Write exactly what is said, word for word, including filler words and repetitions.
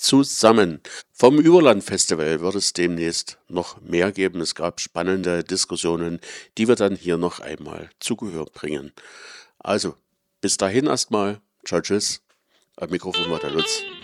zusammen. Vom Überland-Festival wird es demnächst noch mehr geben. Es gab spannende Diskussionen, die wir dann hier noch einmal zu Gehör bringen. Also, bis dahin erstmal. Ciao, tschüss. Am Mikrofon war der Lutz.